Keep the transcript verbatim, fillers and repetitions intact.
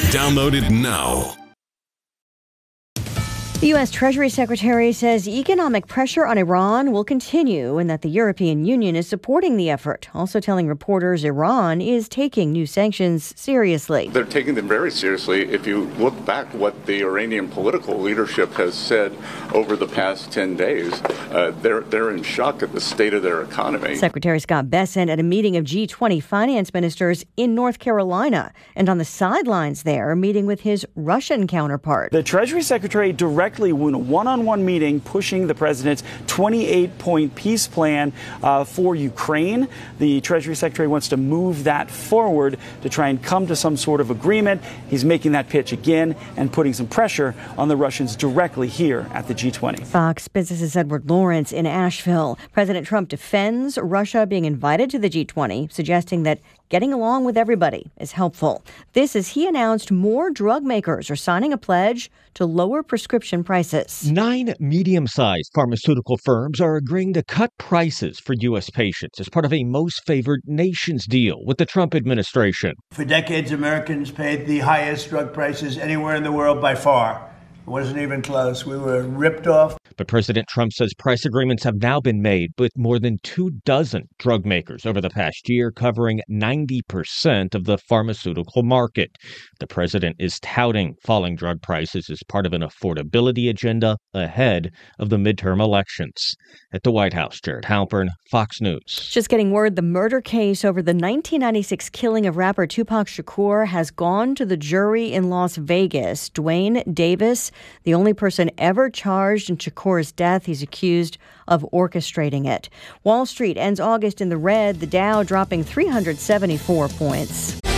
Download it now. The U S. Treasury Secretary says economic pressure on Iran will continue and that the European Union is supporting the effort, also telling reporters Iran is taking new sanctions seriously. They're taking them very seriously. If you look back what the Iranian political leadership has said over the past ten days, uh, they're, they're in shock at the state of their economy. Secretary Scott Bessent at a meeting of G twenty finance ministers in North Carolina and on the sidelines there, meeting with his Russian counterpart. The Treasury Secretary directly in a one-on-one meeting pushing the president's twenty-eight point peace plan uh, for Ukraine. The Treasury Secretary wants to move that forward to try and come to some sort of agreement. He's making that pitch again and putting some pressure on the Russians directly here at the G twenty. Fox Business's Edward Lawrence in Asheville. President Trump defends Russia being invited to the G twenty, suggesting that getting along with everybody is helpful. This as he announced more drug makers are signing a pledge to lower prescription prices. Nine medium-sized pharmaceutical firms are agreeing to cut prices for U S patients as part of a most favored nations deal with the Trump administration. For decades, Americans paid the highest drug prices anywhere in the world by far. It wasn't even close. We were ripped off. But President Trump says price agreements have now been made with more than two dozen drug makers over the past year, covering ninety percent of the pharmaceutical market. The president is touting falling drug prices as part of an affordability agenda ahead of the midterm elections. At the White House, Jared Halpern, Fox News. Just getting word the murder case over the nineteen ninety-six killing of rapper Tupac Shakur has gone to the jury in Las Vegas. Dwayne Davis, the only person ever charged in Shakur's death, he's accused of orchestrating it. Wall Street ends August in the red, the Dow dropping three hundred seventy-four points.